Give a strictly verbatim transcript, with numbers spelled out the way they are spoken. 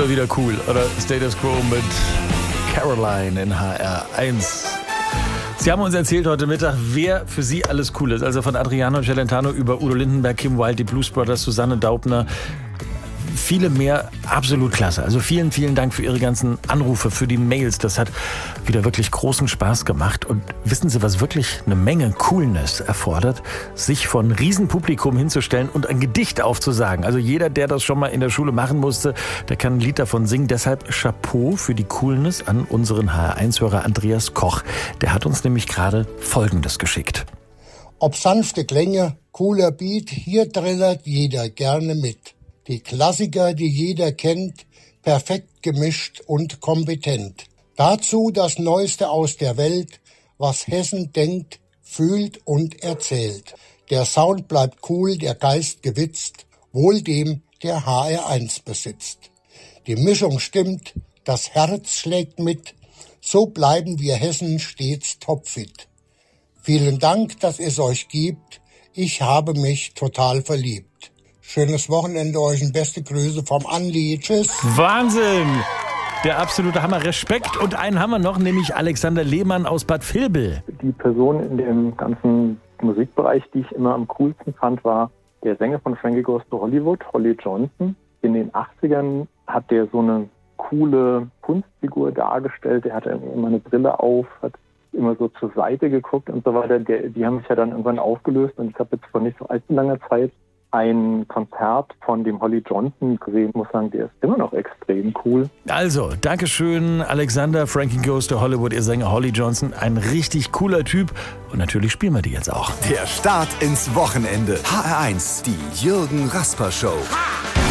früher wieder cool. Oder Status Quo mit Caroline in H R eins. Sie haben uns erzählt heute Mittag, wer für Sie alles cool ist. Also von Adriano Celentano über Udo Lindenberg, Kim Wilde, die Blues Brothers, Susanne Daubner. Viele mehr, absolut klasse. Also vielen, vielen Dank für Ihre ganzen Anrufe, für die Mails. Das hat wieder wirklich großen Spaß gemacht. Und wissen Sie, was wirklich eine Menge Coolness erfordert? Sich vor ein Riesenpublikum hinzustellen und ein Gedicht aufzusagen. Also jeder, der das schon mal in der Schule machen musste, der kann ein Lied davon singen. Deshalb Chapeau für die Coolness an unseren H R eins Hörer Andreas Koch. Der hat uns nämlich gerade Folgendes geschickt. Ob sanfte Klänge, cooler Beat, hier trällert jeder gerne mit. Die Klassiker, die jeder kennt, perfekt gemischt und kompetent. Dazu das Neueste aus der Welt, was Hessen denkt, fühlt und erzählt. Der Sound bleibt cool, der Geist gewitzt, wohl dem, der H R eins besitzt. Die Mischung stimmt, das Herz schlägt mit, so bleiben wir Hessen stets topfit. Vielen Dank, dass es euch gibt, ich habe mich total verliebt. Schönes Wochenende euch und beste Grüße vom Andi. Tschüss. Wahnsinn! Der absolute Hammer. Respekt. Und einen haben wir noch, nämlich Alexander Lehmann aus Bad Vilbel. Die Person in dem ganzen Musikbereich, die ich immer am coolsten fand, war der Sänger von Frankie Goes to Hollywood, Holly Johnson. In den achtzigern hat der so eine coole Kunstfigur dargestellt. Der hatte immer eine Brille auf, hat immer so zur Seite geguckt und so weiter. Der, die haben sich ja dann irgendwann aufgelöst und ich habe jetzt vor nicht so allzu langer Zeit ein Konzert von dem Holly Johnson gesehen. Ich muss sagen, der ist immer noch extrem cool. Also, Dankeschön, Alexander. Frankie Goes to Hollywood, ihr Sänger Holly Johnson. Ein richtig cooler Typ. Und natürlich spielen wir die jetzt auch. Der Start ins Wochenende. H R eins, die Jürgen Rasper Show.